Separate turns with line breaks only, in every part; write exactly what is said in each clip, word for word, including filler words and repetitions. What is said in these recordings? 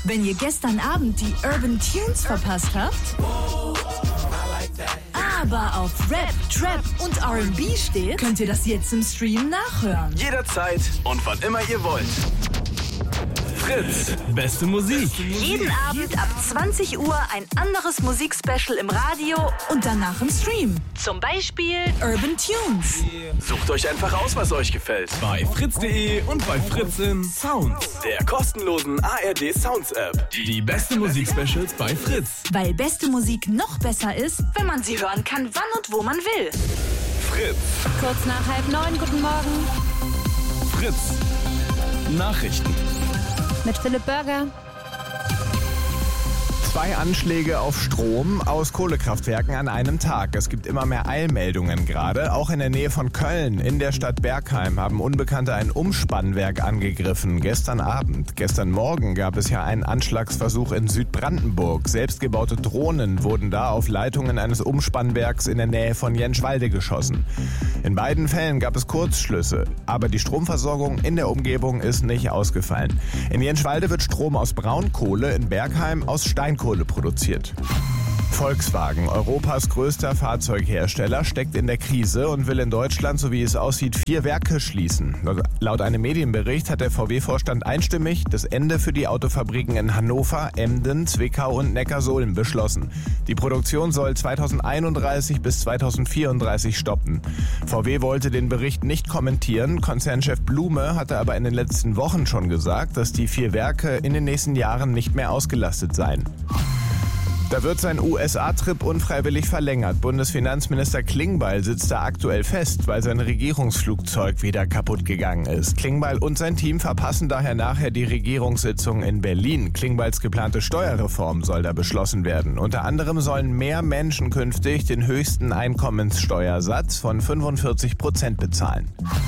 Wenn ihr gestern Abend die Urban Tunes verpasst habt, aber auf Rap, Trap und R and B steht, könnt ihr das jetzt im Stream nachhören.
Jederzeit und wann immer ihr wollt. Fritz, beste Musik.
Jeden Abend ab zwanzig Uhr ein anderes Musikspecial im Radio und danach im Stream. Zum Beispiel Urban Tunes.
Sucht euch einfach aus, was euch gefällt. Bei fritz punkt de und bei Fritzin Sounds, der kostenlosen A R D Sounds App. Die beste Musikspecials bei Fritz.
Weil beste Musik noch besser ist, wenn man sie hören kann, wann und wo man will.
Fritz.
Kurz nach halb neun, guten Morgen.
Fritz. Nachrichten.
Mit Philipp Burger.
Zwei Anschläge auf Strom aus Kohlekraftwerken an einem Tag. Es gibt immer mehr Eilmeldungen gerade. Auch in der Nähe von Köln, in der Stadt Bergheim, haben Unbekannte ein Umspannwerk angegriffen. Gestern Abend. Gestern Morgen gab es ja einen Anschlagsversuch in Südbrandenburg. Selbstgebaute Drohnen wurden da auf Leitungen eines Umspannwerks in der Nähe von Jenschwalde geschossen. In beiden Fällen gab es Kurzschlüsse. Aber die Stromversorgung in der Umgebung ist nicht ausgefallen. In Jenschwalde wird Strom aus Braunkohle, in Bergheim aus Steinkohle produziert. Volkswagen, Europas größter Fahrzeughersteller, steckt in der Krise und will in Deutschland, so wie es aussieht, vier Werke schließen. Laut einem Medienbericht hat der V W-Vorstand einstimmig das Ende für die Autofabriken in Hannover, Emden, Zwickau und Neckarsulm beschlossen. Die Produktion soll zweitausendeinunddreißig bis zweitausendvierunddreißig stoppen. V W wollte den Bericht nicht kommentieren. Konzernchef Blume hatte aber in den letzten Wochen schon gesagt, dass die vier Werke in den nächsten Jahren nicht mehr ausgelastet seien. Da wird sein U S A-Trip unfreiwillig verlängert. Bundesfinanzminister Klingbeil sitzt da aktuell fest, weil sein Regierungsflugzeug wieder kaputt gegangen ist. Klingbeil und sein Team verpassen daher nachher die Regierungssitzung in Berlin. Klingbeils geplante Steuerreform soll da beschlossen werden. Unter anderem sollen mehr Menschen künftig den höchsten Einkommenssteuersatz von fünfundvierzig Prozent bezahlen.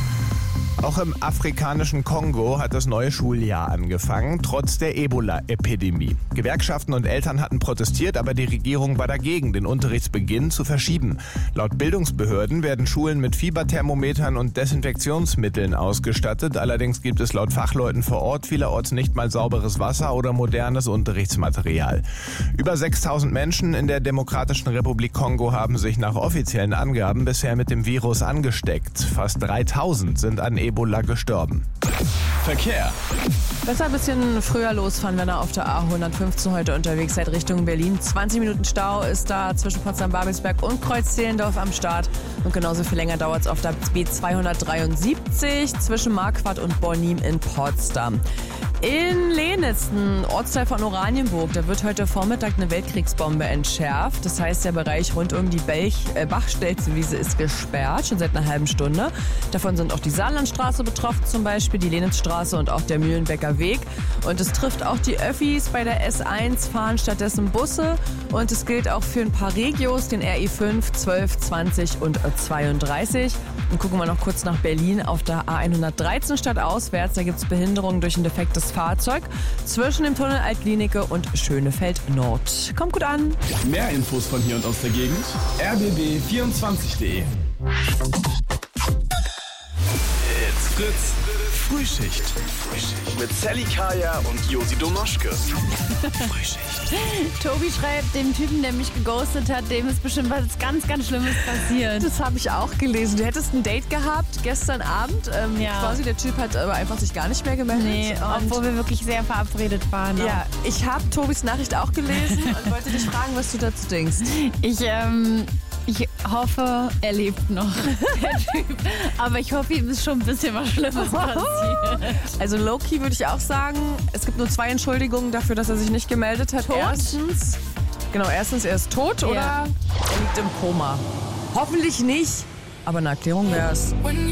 Auch im afrikanischen Kongo hat das neue Schuljahr angefangen, trotz der Ebola-Epidemie. Gewerkschaften und Eltern hatten protestiert, aber die Regierung war dagegen, den Unterrichtsbeginn zu verschieben. Laut Bildungsbehörden werden Schulen mit Fieberthermometern und Desinfektionsmitteln ausgestattet. Allerdings gibt es laut Fachleuten vor Ort vielerorts nicht mal sauberes Wasser oder modernes Unterrichtsmaterial. Über sechstausend Menschen in der Demokratischen Republik Kongo haben sich nach offiziellen Angaben bisher mit dem Virus angesteckt. Fast dreitausend sind an Ebola gestorben.
Verkehr.
Besser ein bisschen früher losfahren, wenn ihr auf der A hundertfünfzehn heute unterwegs seid, Richtung Berlin. zwanzig Minuten Stau ist da zwischen Potsdam-Babelsberg und Kreuz-Zehlendorf am Start. Und genauso viel länger dauert es auf der B zweihundertdreiundsiebzig zwischen Marquardt und Bornim in Potsdam. In Lenitz, ein Ortsteil von Oranienburg, da wird heute Vormittag eine Weltkriegsbombe entschärft. Das heißt, der Bereich rund um die Belch, äh, Bachstelzenwiese ist gesperrt, schon seit einer halben Stunde. Davon sind auch die Saarlandstraße betroffen zum Beispiel, die Lenitzstraße und auch der Mühlenbecker Weg. Und es trifft auch die Öffis. Bei der S eins fahren stattdessen Busse. Und es gilt auch für ein paar Regios, den R I fünf, zwölf, zwanzig und zweiunddreißig. Und gucken wir noch kurz nach Berlin auf der A hundertdreizehn stadtauswärts. Da gibt es Behinderungen durch ein defektes Fahrzeug zwischen dem Tunnel Altklinike und Schönefeld Nord. Kommt gut an.
Mehr Infos von hier und aus der Gegend. r b b vierundzwanzig punkt de. It's Fritz. Frühschicht. Frühschicht. Mit Sally Kaya und Josi Domoschke. Frühschicht.
Tobi schreibt, dem Typen, der mich geghostet hat, dem ist bestimmt was ganz, ganz Schlimmes passiert.
Das habe ich auch gelesen. Du hättest ein Date gehabt gestern Abend. Ähm,
Ja.
Quasi der Typ hat aber einfach sich gar nicht mehr gemeldet.
Nee,
und
obwohl wir wirklich sehr verabredet waren.
ja, ich habe Tobis Nachricht auch gelesen und wollte dich fragen, was du dazu denkst.
Ich, ähm, ich hoffe, er lebt noch, der Typ. Aber ich hoffe, ihm ist schon ein bisschen was Schlimmes passiert.
Also low-key würde ich auch sagen, es gibt nur zwei Entschuldigungen dafür, dass er sich nicht gemeldet hat.
Tot?
Erstens, genau, erstens, er ist tot
Ja.
oder er liegt im Koma. Hoffentlich nicht, aber eine Erklärung wäre es.